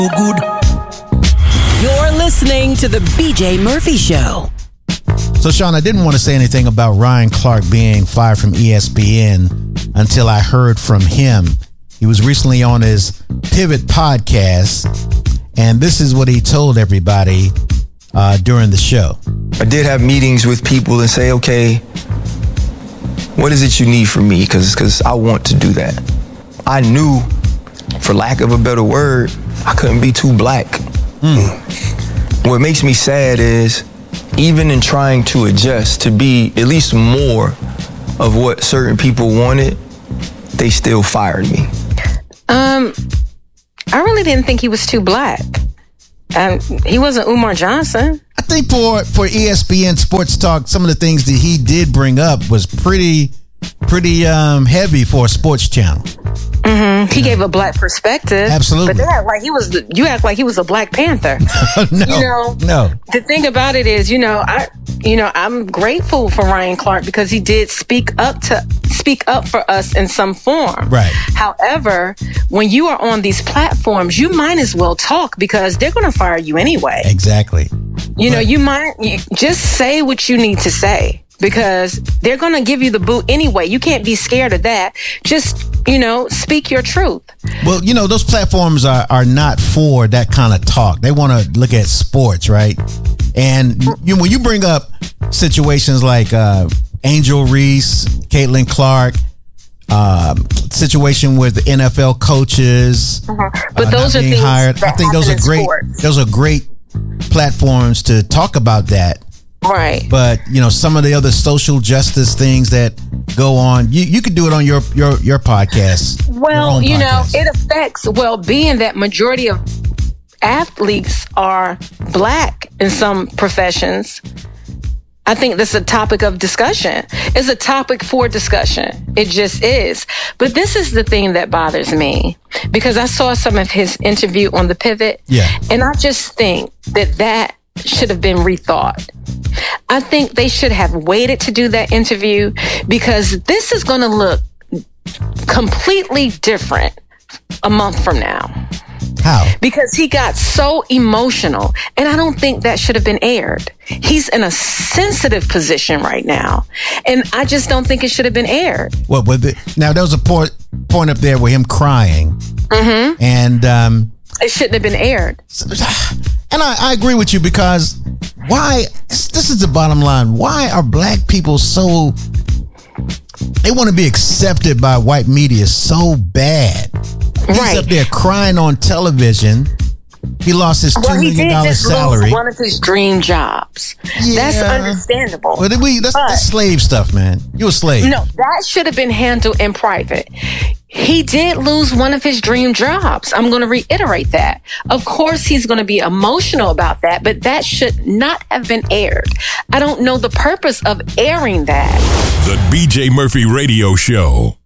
Good. You're listening to the BJ Murphy Show. So, Sean, I didn't want to say anything about Ryan Clark being fired from ESPN until I heard from him. He was recently on his Pivot podcast, and this is what he told everybody during the show. I did have meetings with people and say, okay, what is it you need from me? Because I want to do that. I knew, for lack of a better word, I couldn't be too black. What makes me sad is, even in trying to adjust to be at least more of what certain people wanted, they still fired me. I really didn't think he was too black. He wasn't Umar Johnson. I think for ESPN Sports Talk, some of the things that he did bring up was pretty heavy for a sports channel. Mm-hmm. He gave a black perspective. Absolutely. But they act like you act like he was a Black Panther. No. The thing about it is, I'm grateful for Ryan Clark because he did speak up for us in some form. Right. However, when you are on these platforms, you might as well talk because they're going to fire you anyway. Exactly. You just say what you need to say because they're going to give you the boot anyway. You can't be scared of that. Just, speak your truth. Well, those platforms are not for that kind of talk. They want to look at sports, right? And when you bring up situations like Angel Reese, Caitlin Clark, situation with the NFL coaches, but those are things hired. I think those are great platforms to talk about that. Right. But, some of the other social justice things that go on, you could do it on your podcast. Well, it affects, being that majority of athletes are black in some professions. I think that's a topic of discussion. It's a topic for discussion. It just is. But this is the thing that bothers me because I saw some of his interview on the Pivot. Yeah. And I just think that should have been rethought. I think they should have waited to do that interview because this is going to look completely different a month from now. How? Because he got so emotional, and I don't think that should have been aired. He's in a sensitive position right now, and I just don't think it should have been aired. What with it? Now there was a point up there with him crying, and it shouldn't have been aired. And I agree with you because why? This is the bottom line. Why are black people so? They want to be accepted by white media so bad. He's up there crying on television. He lost his $2 million salary. Lose one of his dream jobs. Yeah. That's understandable. But that's slave stuff, man. You a slave. No, that should have been handled in private. He did lose one of his dream jobs. I'm going to reiterate that. Of course, he's going to be emotional about that, but that should not have been aired. I don't know the purpose of airing that. The BJ Murphy Radio Show.